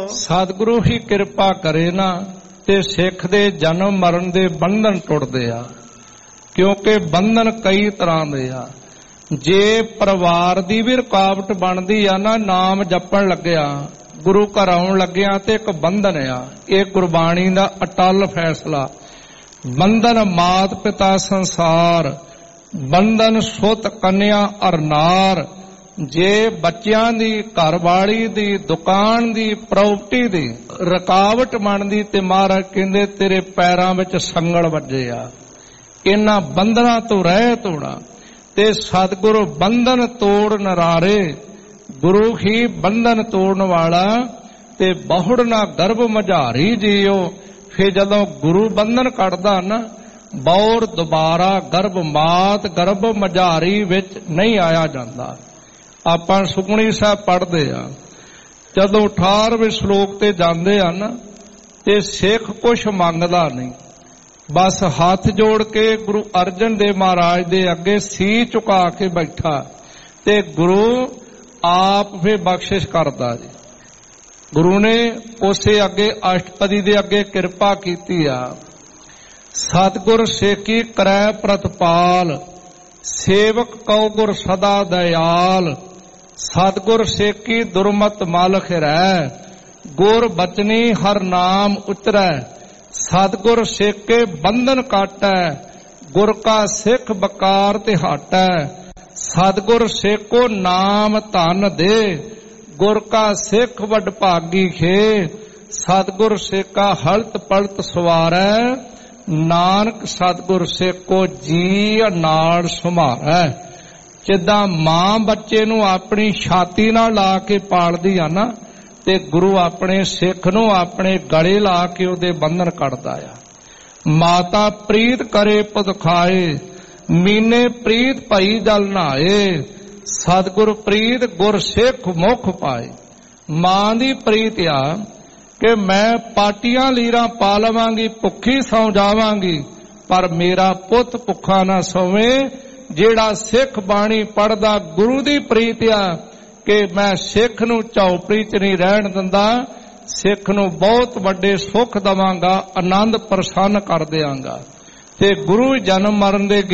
ਸਤਿਗੁਰੂ ਹੀ ਕਿਰਪਾ ਕਰੇ ਨਾ ਤੇ ਸਿੱਖ ਦੇ ਜਨਮ ਮਰਨ ਦੇ ਬੰਧਨ ਟੁੱਟਦੇ ਆ, ਕਿਉਂਕਿ ਬੰਧਨ ਕਈ ਤਰ੍ਹਾਂ ਦੇ ਆ। ਜੇ ਪਰਿਵਾਰ ਦੀ ਵੀ ਰੁਕਾਵਟ ਬਣਦੀ ਆ ਨਾ, ਨਾਮ ਜਪਣ ਲੱਗਿਆ, ਗੁਰੂ ਘਰ ਆਉਣ ਲੱਗਿਆ ਤੇ ਇੱਕ ਬੰਧਨ ਆ। ਇਹ ਗੁਰਬਾਣੀ ਦਾ ਅਟਲ ਫੈਸਲਾ। ਬੰਧਨ ਮਾਤ ਪਿਤਾ ਸੰਸਾਰ, ਬੰਧਨ ਸੁਤ ਕੰਨਿਆ ਅਰ ਨਾਰ। ਜੇ ਬੱਚਿਆਂ ਦੀ, ਘਰਵਾਲੀ ਦੀ, ਦੁਕਾਨ ਦੀ, ਪ੍ਰਾਪਰਟੀ ਦੀ ਰੁਕਾਵਟ ਬਣਦੀ ਤੇ ਮਹਾਰਾਜ ਕਹਿੰਦੇ ਤੇਰੇ ਪੈਰਾਂ ਵਿੱਚ ਸੰਗਲ ਵੱਜੇ ਆ। ਇਹਨਾਂ ਬੰਧਨਾਂ ਤੋਂ ਰਹਿਤ ਹੋਣਾ ਤੇ ਸਤਿਗੁਰੂ ਬੰਧਨ ਤੋੜ ਨਰਾਰੇ, ਗੁਰੂ ਹੀ ਬੰਧਨ ਤੋੜਨ ਵਾਲਾ। ਤੇ ਬਹੁੜ ਨਾ ਗਰਭ ਮਝਾਰੀ ਜੀਓ। ਫਿਰ ਜਦੋਂ ਗੁਰੂ ਬੰਧਨ ਕੱਢਦਾ ਨਾ, ਬੌਰ ਦੁਬਾਰਾ ਗਰਭ ਮਾਤ ਗਰਭ ਮਝਾਰੀ ਵਿੱਚ ਨਹੀਂ ਆਇਆ ਜਾਂਦਾ। ਆਪਾਂ ਸੁਖਮਨੀ ਸਾਹਿਬ ਪੜ੍ਹਦੇ ਆ, ਜਦੋਂ 18ਵੇਂ ਸ਼ਲੋਕ ਤੇ ਜਾਂਦੇ ਆ ਨਾ, ਤੇ ਸਿੱਖ ਕੁਛ ਮੰਗਦਾ ਨਹੀਂ, ਬਸ ਹੱਥ ਜੋੜ ਕੇ ਗੁਰੂ ਅਰਜਨ ਦੇਵ ਮਹਾਰਾਜ ਦੇ ਅੱਗੇ ਸੀ ਝੁਕਾ ਕੇ ਬੈਠਾ ਤੇ ਗੁਰੂ ਆਪ ਫਿਰ ਬਖਸ਼ਿਸ਼ ਕਰਦਾ ਜੀ। ਗੁਰੂ ਨੇ ਉਸੇ ਅੱਗੇ ਅਸ਼ਟਪਦੀ ਦੇ ਅੱਗੇ ਕਿਰਪਾ ਕੀਤੀ ਆ। ਸਤਿਗੁਰ ਸੇਕੀ ਕਰੈ ਪ੍ਰਤਪਾਲ, ਸੇਵਕ ਕਉ ਗੁਰ ਸਦਾ ਦਇਆਲ। ਸਤਿਗੁਰ ਸੇਕੀ ਦੁਰਮਤ ਮਲ ਖਿਰੈ, ਗੁਰ ਬਚਨੀ ਹਰ ਨਾਮ ਉਤਰੈ। ਸਤਿਗੁਰ ਸੇਕੇ ਬੰਧਨ ਕਾਟੈ, ਗੁਰ ਕਾ ਸਿੱਖ ਬਕਾਰ ਤੇ ਹਟੈ। ਸਤਿਗੁਰ ਸੇਕੋ ਨਾਮ ਧਨ ਦੇ, ਗੁਰ ਕਾ ਸਿੱਖ ਵਡ ਭਾਗੀ ਖੇ। ਸਤਿਗੁਰ ਸੇਕਾ ਹਲਤ ਪਲਤ ਸਵਾਰੈ, ਨਾਨਕ ਸਤਿਗੁਰ ਸੇਕੋ ਜੀ ਨਾਲ ਸੰਭਾਰੈ। ਜਿੱਦਾਂ ਮਾਂ ਬੱਚੇ ਨੂੰ ਆਪਣੀ ਛਾਤੀ ਨਾਲ ਲਾ ਕੇ ਪਾਲਦੀ ਆ ਨਾ, ਤੇ ਗੁਰੂ ਆਪਣੇ ਸਿੱਖ ਨੂੰ ਆਪਣੇ ਗਲੇ ਲਾ ਕੇ ਉਹਦੇ ਬੰਧਨ ਕੱਢਦਾ ਆ। ਮਾਤਾ ਪ੍ਰੀਤ ਕਰੇ ਪੁੱਤ ਖਾਏ, ਮੀਨੇ ਪ੍ਰੀਤ ਭਈ ਜਲ ਨਹਾਏ। ਸਤਿਗੁਰ ਪ੍ਰੀਤ ਗੁਰ ਸਿੱਖ ਮੁਖ ਪਾਏ। ਮਾਂ ਦੀ ਪ੍ਰੀਤ ਆ ਕਿ ਮੈਂ ਪਾਟੀਆਂ ਲੀਰਾਂ ਪਾ ਲਵਾਂਗੀ, ਭੁੱਖੀ ਸੌ ਜਾਵਾਂਗੀ, ਪਰ ਮੇਰਾ ਪੁੱਤ ਭੁੱਖਾ ਨਾ ਸੋਵੇ। ਜਿਹੜਾ ਸਿੱਖ ਬਾਣੀ ਪੜ੍ਹਦਾ, ਗੁਰੂ ਦੀ ਪ੍ਰੀਤ ਆ ਕਿ ਮੈਂ ਸਿੱਖ ਨੂੰ ਝੌਪੜੀ 'ਚ ਨਹੀਂ ਰਹਿਣ ਦਿੰਦਾ, ਸਿੱਖ ਨੂੰ ਬਹੁਤ ਵੱਡੇ ਸੁੱਖ ਦੇਵਾਂਗਾ, ਆਨੰਦ ਪ੍ਰਸੰਨ ਕਰ ਦਿਆਂਗਾ। ਤੇ ਗੁਰੂ ਜਨਮ ਮਰਨ ਦੇ